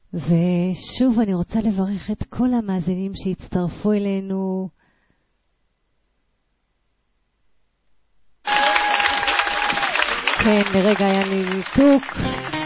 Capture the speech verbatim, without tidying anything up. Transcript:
ושוב אני רוצה לברך את כל המאזינים שהצטרפו אלינו. כן, לרגע היה לי ניתוק.